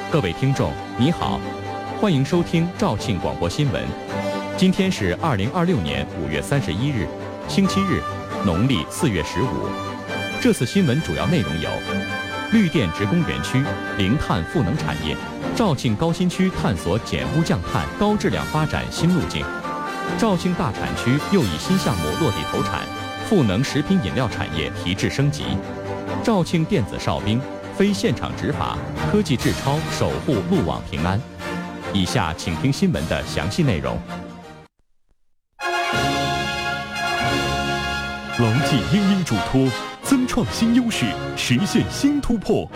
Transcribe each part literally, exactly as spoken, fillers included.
各位听众，你好，欢迎收听肇庆广播新闻。今天是二零二六年五月三十一日，星期日，农历四月十五。这次新闻主要内容有：绿电职工园区零碳赋能产业，肇庆高新区探索减污降碳高质量发展新路径；肇庆大产区又以新项目落地投产，赋能食品饮料产业提质升级；肇庆电子哨兵非现场执法，科技智超守护路网平安。以下请听新闻的详细内容。 牢记殷殷嘱托，增创新优势，实现新突破。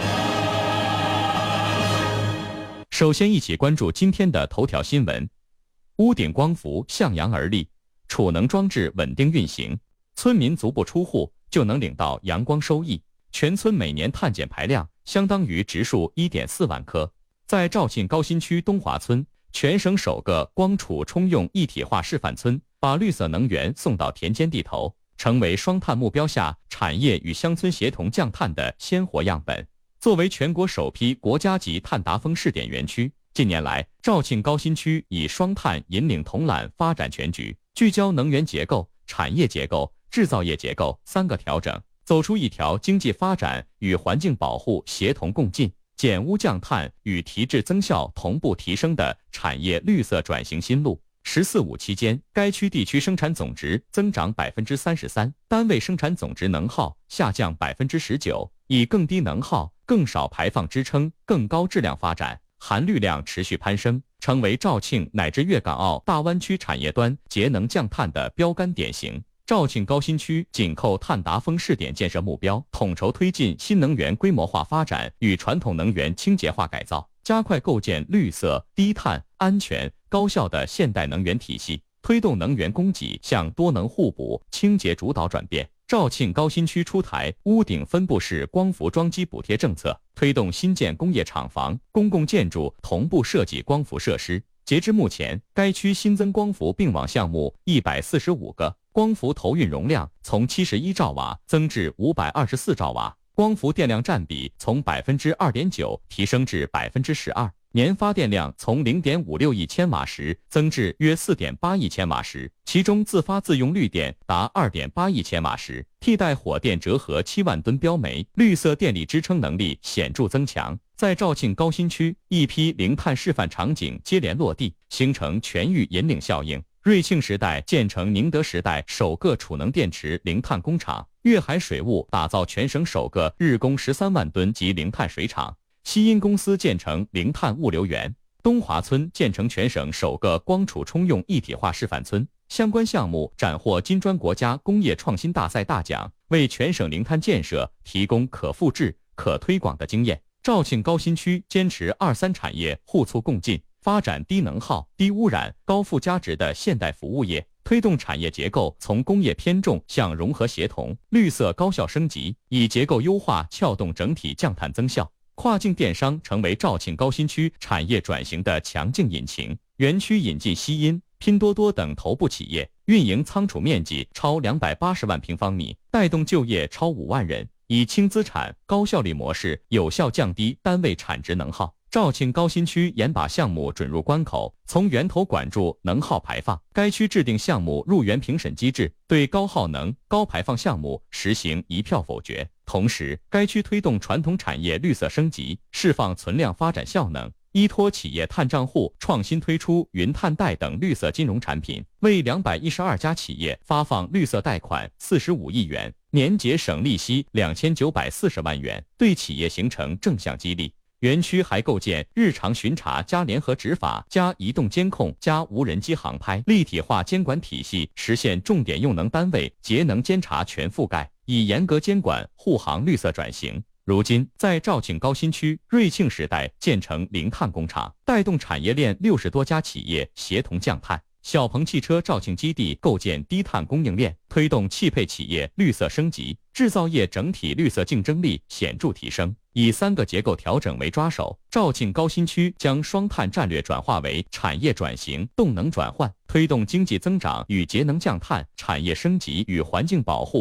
首先，一起关注今天的头条新闻：屋顶光伏向阳而立，储能装置稳定运行，村民足不出户就能领到阳光收益。全村每年碳减排量相当于植树 一点四万棵。在肇庆高新区东华村，全省首个光储充用一体化示范村，把绿色能源送到田间地头，成为双碳目标下产业与乡村协同降碳的鲜活样本。作为全国首批国家级碳达峰试点园区，近年来肇庆高新区以双碳引领统揽发展全局，聚焦能源结构、产业结构、制造业结构三个调整，走出一条经济发展与环境保护协同共进、减污降碳与提质增效同步提升的产业绿色转型新路。十四五期间，该区地区生产总值增长百分之三十三，单位生产总值能耗下降百分之十九，以更低能耗、更少排放支撑更高质量发展，含绿量持续攀升，成为肇庆乃至粤港澳大湾区产业端节能降碳的标杆典型。肇庆高新区紧扣碳达峰试点建设目标，统筹推进新能源规模化发展与传统能源清洁化改造，加快构建绿色、低碳、安全、高效的现代能源体系，推动能源供给向多能互补、清洁主导转变。肇庆高新区出台屋顶分布式光伏装机补贴政策，推动新建工业厂房、公共建筑同步设计光伏设施。截至目前，该区新增光伏并网项目一百四十五个，光伏投运容量从七十一兆瓦增至五百二十四兆瓦，光伏电量占比从 百分之二点九 提升至 百分之十二， 年发电量从 零点五六亿千瓦时增至约 四点八亿千瓦时，其中自发自用绿电达 二点八亿千瓦时，替代火电折合七万吨标煤，绿色电力支撑能力显著增强。在肇庆高新区，一批零碳示范场景接连落地，形成全域引领效应。瑞庆时代建成宁德时代首个储能电池零碳工厂，粤海水务打造全省首个日供十三万吨级零碳水厂，西音公司建成零碳物流园，东华村建成全省首个光储充用一体化示范村。相关项目斩获金砖国家工业创新大赛大奖，为全省零碳建设提供可复制、可推广的经验。肇庆高新区坚持二三产业互促共进，发展低能耗、低污染、高附加值的现代服务业，推动产业结构从工业偏重向融合协同、绿色高效升级，以结构优化撬动整体降碳增效。跨境电商成为肇庆高新区产业转型的强劲引擎。园区引进西音、拼多多等头部企业，运营仓储面积超两百八十万平方米，带动就业超五万人，以轻资产、高效率模式有效降低单位产值能耗。肇庆高新区严把项目准入关口，从源头管住能耗排放。该区制定项目入园评审机制，对高耗能、高排放项目实行一票否决。同时，该区推动传统产业绿色升级，释放存量发展效能，依托企业碳账户，创新推出云碳贷等绿色金融产品，为两百一十二家企业发放绿色贷款四十五亿元，年节省利息两千九百四十万元，对企业形成正向激励。园区还构建日常巡查加联合执法加移动监控加无人机航拍立体化监管体系，实现重点用能单位节能监察全覆盖，以严格监管护航绿色转型。如今，在肇庆高新区，瑞庆时代建成零碳工厂，带动产业链六十多家企业协同降碳。小鹏汽车肇庆基地构建低碳供应链，推动汽配企业绿色升级，制造业整体绿色竞争力显著提升。以三个结构调整为抓手，肇庆高新区将双碳战略转化为产业转型、动能转换，推动经济增长与节能降碳、产业升级与环境保护